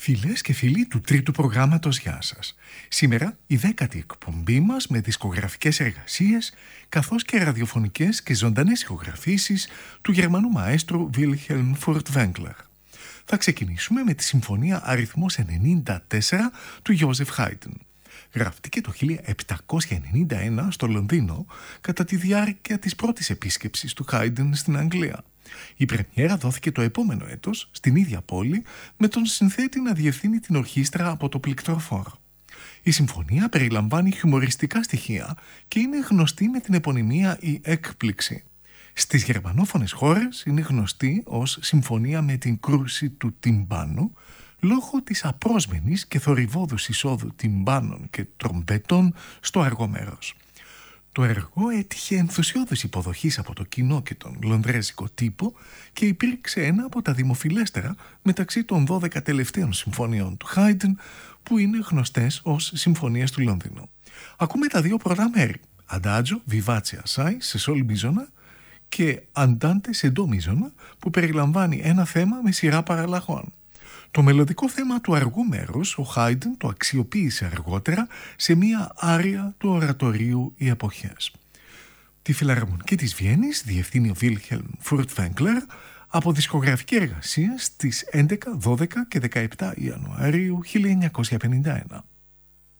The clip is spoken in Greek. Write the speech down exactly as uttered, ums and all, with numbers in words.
Φιλές και φίλοι του τρίτου προγράμματος, γεια σας. Σήμερα η δέκατη εκπομπή μας με δισκογραφικές εργασίες καθώς και ραδιοφωνικές και ζωντανές ηχογραφήσεις του Γερμανού μαέστρου Wilhelm Furtwängler. Θα ξεκινήσουμε με τη συμφωνία αριθμός ενενήντα τέσσερα του Joseph Haydn. Γράφτηκε το χίλια επτακόσια ενενήντα ένα στο Λονδίνο κατά τη διάρκεια της πρώτης επίσκεψης του Haydn στην Αγγλία. Η πρεμιέρα δόθηκε το επόμενο έτος στην ίδια πόλη με τον συνθέτη να διευθύνει την ορχήστρα από το πληκτροφόρο. Η συμφωνία περιλαμβάνει χιουμοριστικά στοιχεία και είναι γνωστή με την επωνυμία «Η Έκπληξη». Στις γερμανόφωνες χώρες είναι γνωστή ως συμφωνία με την κρούση του τυμπάνου λόγω της απρόσμενης και θορυβόδους εισόδου τυμπάνων και τρομπέτων στο αργό μέρος. Το έργο έτυχε ενθουσιώδης υποδοχής από το κοινό και τον λονδρέζικο τύπο και υπήρξε ένα από τα δημοφιλέστερα μεταξύ των δώδεκα τελευταίων συμφωνιών του Haydn που είναι γνωστές ως συμφωνίες του Λονδίνου. Ακούμε τα δύο πρώτα μέρη, Adagio vivace assai σε sol μίζωνα και Andante σε do μίζωνα, που περιλαμβάνει ένα θέμα με σειρά παραλλαγών. Το μελωδικό θέμα του αργού μέρους ο Haydn το αξιοποίησε αργότερα σε μία άρια του ορατορίου «Οι Εποχές». Τη Φιλαρμονική της Βιέννης διευθύνει ο Wilhelm Furtwängler από δισκογραφική εργασία στις έντεκα, δώδεκα και δεκαεπτά Ιανουαρίου χίλια εννιακόσια πενήντα ένα.